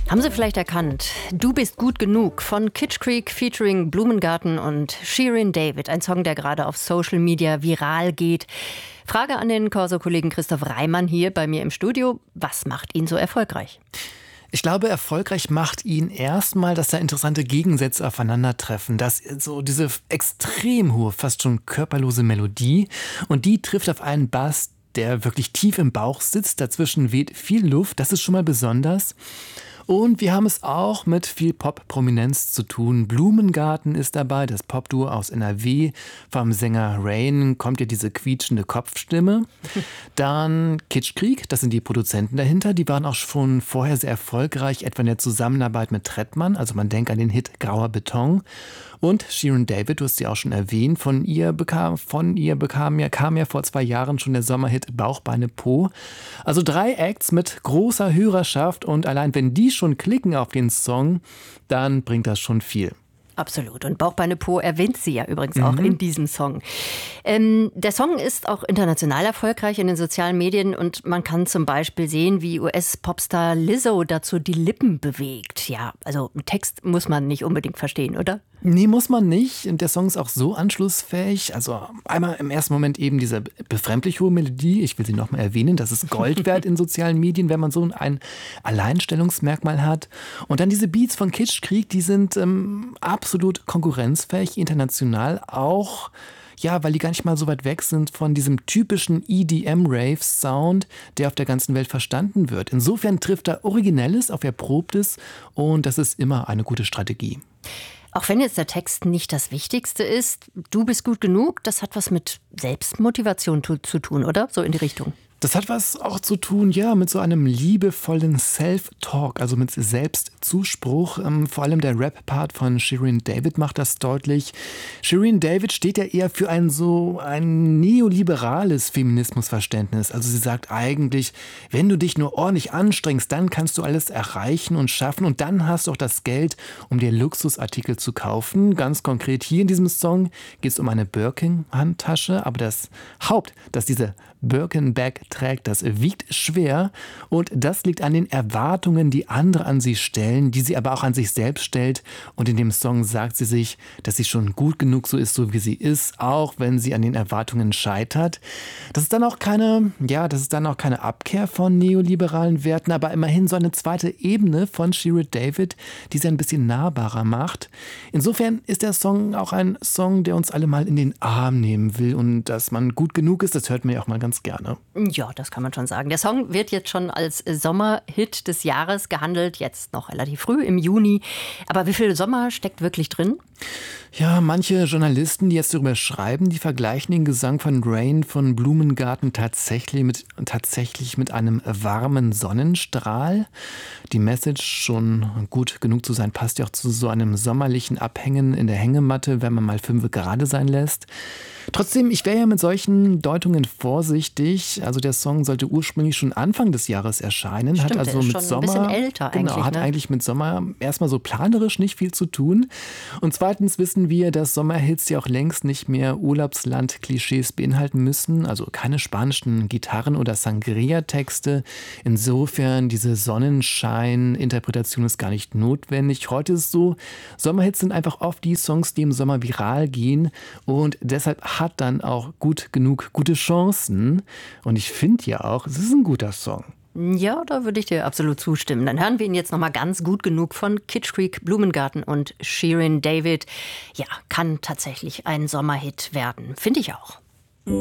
Haben Sie vielleicht erkannt? Du bist gut genug von Kitsch Creek featuring Blumengarten und Shirin David. Ein Song, der gerade auf Social Media viral geht. Frage an den Corso-Kollegen Christoph Reimann hier bei mir im Studio. Was macht ihn so erfolgreich? Ich glaube, erfolgreich macht ihn erstmal, dass da interessante Gegensätze aufeinandertreffen. Dass so diese extrem hohe, fast schon körperlose Melodie und die trifft auf einen Bass, der wirklich tief im Bauch sitzt. Dazwischen weht viel Luft. Das ist schon mal besonders. Und wir haben es auch mit viel Pop-Prominenz zu tun. Blumengarten ist dabei, das Popduo aus NRW. Vom Sänger Rain kommt ja diese quietschende Kopfstimme. Dann Kitsch Creek, das sind die Produzenten dahinter. Die waren auch schon vorher sehr erfolgreich, etwa in der Zusammenarbeit mit Trettmann. Also man denkt an den Hit Grauer Beton. Und Shirin David, du hast sie auch schon erwähnt, kam ja vor 2 Jahren schon der Sommerhit Bauch, Beine, Po. Also 3 Acts mit großer Hörerschaft und allein wenn die schon klicken auf den Song, dann bringt das schon viel. Absolut. Und Bauch, Beine, Po erwähnt sie ja übrigens auch in diesem Song. Der Song ist auch international erfolgreich in den sozialen Medien und man kann zum Beispiel sehen, wie US-Popstar Lizzo dazu die Lippen bewegt. Ja, also einen Text muss man nicht unbedingt verstehen, oder? Nee, muss man nicht. Und der Song ist auch so anschlussfähig. Also einmal im ersten Moment eben diese befremdlich hohe Melodie. Ich will sie nochmal erwähnen. Das ist Gold wert in sozialen Medien, wenn man so ein Alleinstellungsmerkmal hat. Und dann diese Beats von Kitsch Creek, die sind absolut konkurrenzfähig, international auch. Ja, weil die gar nicht mal so weit weg sind von diesem typischen EDM-Rave-Sound, der auf der ganzen Welt verstanden wird. Insofern trifft er Originelles auf Erprobtes und das ist immer eine gute Strategie. Auch wenn jetzt der Text nicht das Wichtigste ist, du bist gut genug, das hat was mit Selbstmotivation zu tun, oder? So in die Richtung. Das hat was auch zu tun, ja, mit so einem liebevollen Self-Talk, also mit Selbstzuspruch. Vor allem der Rap-Part von Shirin David macht das deutlich. Shirin David steht ja eher für ein neoliberales Feminismusverständnis. Also sie sagt eigentlich, wenn du dich nur ordentlich anstrengst, dann kannst du alles erreichen und schaffen und dann hast du auch das Geld, um dir Luxusartikel zu kaufen. Ganz konkret hier in diesem Song geht es um eine Birkin-Handtasche, aber das Haupt, dass diese Birkin-Bag trägt, das wiegt schwer und das liegt an den Erwartungen, die andere an sie stellen, die sie aber auch an sich selbst stellt. Und in dem Song sagt sie sich, dass sie schon gut genug so ist, so wie sie ist, auch wenn sie an den Erwartungen scheitert. Das ist dann auch keine Abkehr von neoliberalen Werten, aber immerhin so eine zweite Ebene von Shirin David, die sie ein bisschen nahbarer macht. Insofern ist der Song auch ein Song, der uns alle mal in den Arm nehmen will und dass man gut genug ist, das hört man ja auch mal ganz gerne. Ja, das kann man schon sagen. Der Song wird jetzt schon als Sommerhit des Jahres gehandelt, jetzt noch relativ früh im Juni. Aber wie viel Sommer steckt wirklich drin? Ja, manche Journalisten, die jetzt darüber schreiben, die vergleichen den Gesang von Rain von Blumengarten tatsächlich mit einem warmen Sonnenstrahl. Die Message, schon gut genug zu sein, passt ja auch zu so einem sommerlichen Abhängen in der Hängematte, wenn man mal 5 Grad sein lässt. Trotzdem, ich wäre ja mit solchen Deutungen vorsichtig. Also der Song sollte ursprünglich schon Anfang des Jahres erscheinen. Stimmt, hat also ist mit schon Sommer, ein bisschen älter eigentlich. Genau, hat eigentlich mit Sommer erstmal so planerisch nicht viel zu tun. Und zweitens wissen wir, dass Sommerhits ja auch längst nicht mehr Urlaubsland-Klischees beinhalten müssen. Also keine spanischen Gitarren- oder Sangria-Texte. Insofern, diese Sonnenschein-Interpretation ist gar nicht notwendig. Heute ist es so, Sommerhits sind einfach oft die Songs, die im Sommer viral gehen. Und deshalb hat dann auch gut genug gute Chancen. Und ich finde ja auch, es ist ein guter Song. Ja, da würde ich dir absolut zustimmen. Dann hören wir ihn jetzt nochmal ganz gut genug von Kitsch Creek, Blumengarten und Shirin David. Ja, kann tatsächlich ein Sommerhit werden. Finde ich auch.